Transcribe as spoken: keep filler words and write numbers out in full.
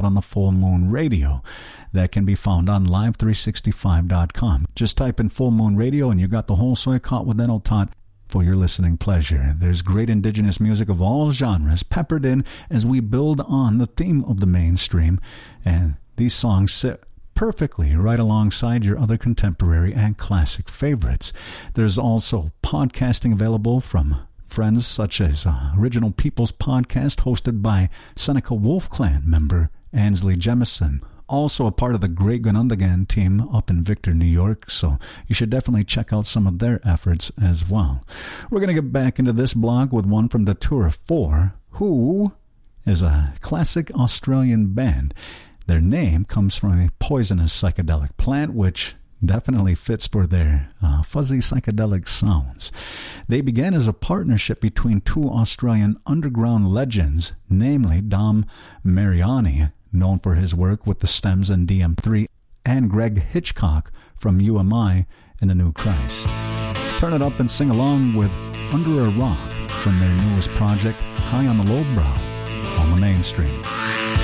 on the Full Moon Radio. That can be found on live three sixty-five dot com. Just type in Full Moon Radio and you got the whole Soy Caught with Tot for your listening pleasure. There's great indigenous music of all genres peppered in as we build on the theme of the mainstream, and these songs sit perfectly right alongside your other contemporary and classic favorites. There's also podcasting available from friends such as uh, Original People's Podcast, hosted by Seneca Wolf Clan member Ansley Jemison, also a part of the Great Gunundagan team up in Victor, New York, so you should definitely check out some of their efforts as well. We're going to get back into this blog with one from Datura four, who is a classic Australian band. Their name comes from a poisonous psychedelic plant, which definitely fits for their uh, fuzzy psychedelic sounds. They began as a partnership between two Australian underground legends, namely Dom Mariani, known for his work with the Stems and D M three, and Greg Hitchcock from U M I and the New Christ. Turn it up and sing along with Under a Rock from their newest project, High on the Low Brow, on the Mainstream.